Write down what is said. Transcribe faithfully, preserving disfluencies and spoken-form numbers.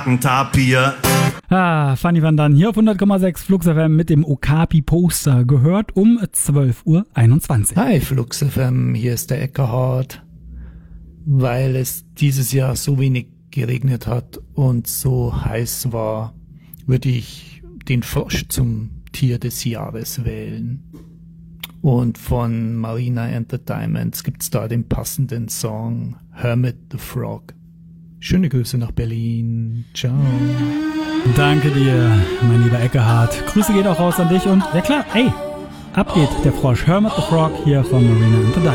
Tapir. Ah, Fanny van Dan hier auf hundert Komma sechs Flux F M mit dem Okapi-Poster, gehört um zwölf Uhr einundzwanzig. Hi Flux F M, hier ist der Eckhard. Weil es dieses Jahr so wenig geregnet hat und so heiß war, würde ich den Frosch zum Tier des Jahres wählen. Und von Marina and the Diamonds gibt's da den passenden Song Hermit the Frog. Schöne Grüße nach Berlin. Ciao. Danke dir, mein lieber Eckhard. Grüße geht auch raus an dich und, ja klar, ey, ab geht der Frosch. Hermit the Frog hier von Marina and the Diamonds.